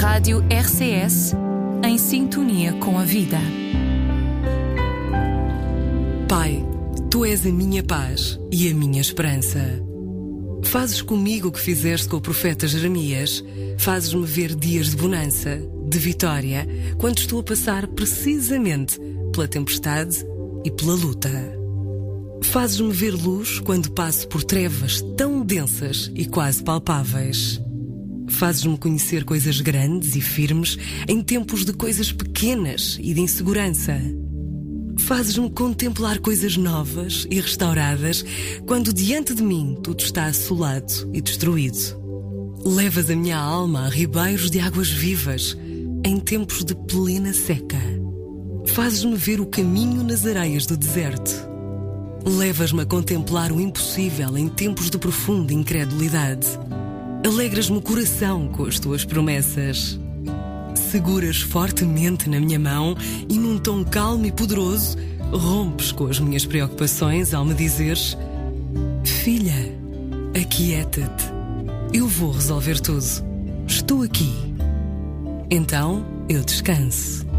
Rádio RCS, em sintonia com a vida. Pai, Tu és a minha paz e a minha esperança. Fazes comigo o que fizeste com o profeta Jeremias. Fazes-me ver dias de bonança, de vitória, quando estou a passar precisamente pela tempestade e pela luta. Fazes-me ver luz quando passo por trevas tão densas e quase palpáveis. Fazes-me conhecer coisas grandes e firmes em tempos de coisas pequenas e de insegurança. Fazes-me contemplar coisas novas e restauradas quando diante de mim tudo está assolado e destruído. Levas a minha alma a ribeiros de águas vivas em tempos de plena seca. Fazes-me ver o caminho nas areias do deserto. Levas-me a contemplar o impossível em tempos de profunda incredulidade. Alegras-me o coração com as tuas promessas. Seguras fortemente na minha mão e num tom calmo e poderoso rompes com as minhas preocupações ao me dizeres: filha, aquieta-te, eu vou resolver tudo, estou aqui. Então eu descanso.